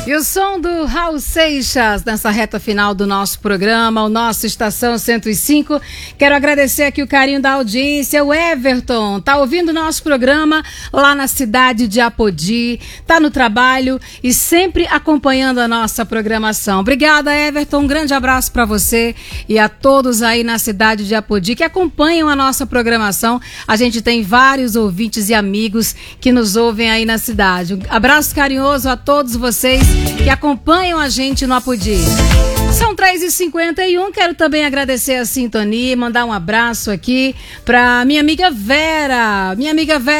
E o som do Raul Seixas nessa reta final do nosso programa, o nosso Estação 105. Quero agradecer aqui o carinho da audiência. O Everton tá ouvindo o nosso programa lá na cidade de Apodi, tá no trabalho e sempre acompanhando a nossa programação. Obrigada, Everton. Um grande abraço para você e a todos aí na cidade de Apodi que acompanham a nossa programação. A gente tem vários ouvintes e amigos que nos ouvem aí na cidade. Um abraço carinhoso a todos vocês que acompanham a gente no Apodi. São 3h51, quero também agradecer a sintonia, mandar um abraço aqui para minha amiga Vera.